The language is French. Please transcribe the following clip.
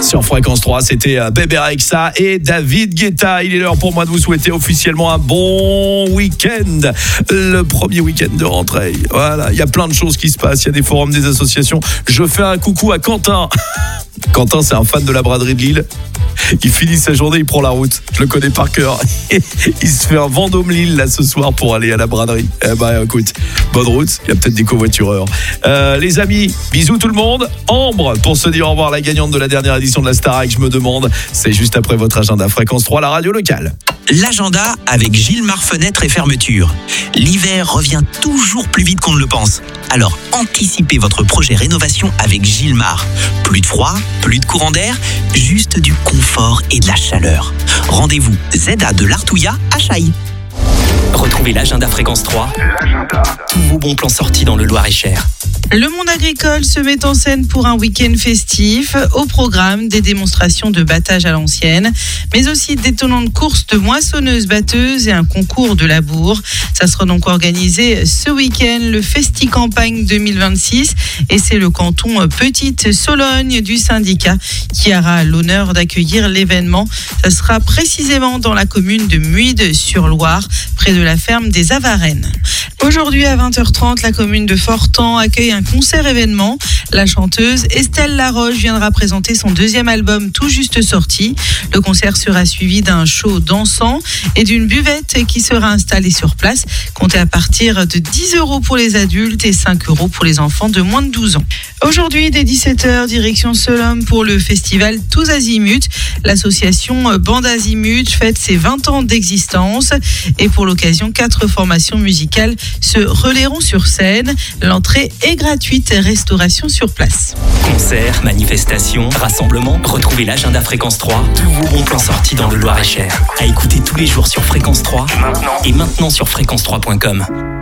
Sur Fréquence 3, c'était Bébé Rexha et David Guetta. Il est l'heure pour moi de vous souhaiter officiellement un bon week-end. Le premier week-end de rentrée. Voilà, il y a plein de choses qui se passent. Il y a des forums, des associations. Je fais un coucou à Quentin. Quentin, c'est un fan de la braderie de Lille. Il finit sa journée, il prend la route. Je le connais par cœur. Il se fait un Vendôme-Lille là ce soir pour aller à la braderie. Eh ben écoute, bonne route. Il y a peut-être des covoitureurs. Les amis, bisous tout le monde. Ambre, pour se dire au revoir, la gagnante de la dernière édition de la Starac, je me demande. C'est juste après votre agenda Fréquence 3, la radio locale. L'agenda avec Gilmar Fenêtre et Fermeture. L'hiver revient toujours plus vite qu'on ne le pense. Alors anticipez votre projet rénovation avec Gilmar. Plus de froid, plus de courant d'air, juste du confort et de la chaleur. Rendez-vous ZA de l'Artouillat à Chailly. Retrouvez l'agenda Fréquence 3. Tous vos bons plans sortis dans le Loir-et-Cher. Le monde agricole se met en scène pour un week-end festif. Au programme, des démonstrations de battage à l'ancienne, mais aussi d'étonnantes courses de moissonneuses-batteuses et un concours de labour. Ça sera donc organisé ce week-end, le Festi-Campagne 2026. Et c'est le canton Petite Sologne du syndicat qui aura l'honneur d'accueillir l'événement. Ça sera précisément dans la commune de Muide-sur-Loire, près de la ferme des Avarennes. Aujourd'hui à 20h30, la commune de Fortan accueille un concert-événement. La chanteuse Estelle Laroche viendra présenter son deuxième album tout juste sorti. Le concert sera suivi d'un show dansant et d'une buvette qui sera installée sur place, comptée à partir de 10 € pour les adultes et 5 € pour les enfants de moins de 12 ans. Aujourd'hui, dès 17h, direction Solom pour le festival Tous Azimuts. L'association Bande Azimut fête ses 20 ans d'existence et pour l'occasion, 4 formations musicales se relayeront sur scène. L'entrée est gratuite, restauration sur place. Concerts, manifestations, rassemblements, retrouvez l'agenda Fréquence 3. Tous vos bons plans sortis dans le Loir-et-Cher. À écouter tous les jours sur Fréquence 3 et maintenant sur fréquence3.com.